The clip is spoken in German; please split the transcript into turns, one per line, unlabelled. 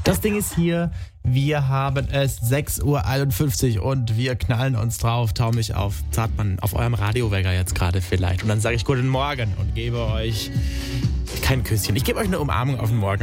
Das Ding ist hier, wir haben es 6.51 Uhr und wir knallen uns drauf, taumig auf Zartmann, auf eurem Radiowecker jetzt gerade vielleicht. Und dann sage ich guten Morgen und gebe euch kein Küsschen. Ich gebe euch eine Umarmung auf den Morgen.